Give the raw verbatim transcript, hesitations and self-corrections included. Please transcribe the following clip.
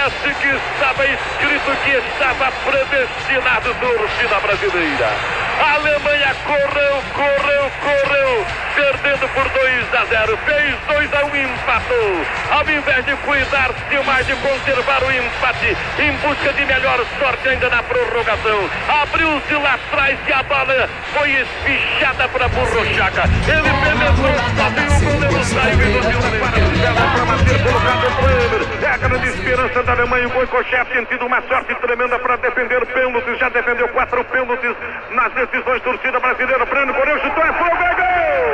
Parece que estava escrito que estava predestinado torcida brasileira. A Alemanha correu, correu, correu, perdendo por dois a zero, fez dois a um, empatou. Ao invés de cuidar-se mais de conservar o empate, em busca de melhor sorte ainda na prorrogação, abriu-se lá atrás e a bola foi espichada para Burrochaga. Ele penetrou, só tem um goleiro, saiu e não para manter colocado o Bremer. É a grande esperança da Alemanha, o Boicochete tem tido uma sorte tremenda para defender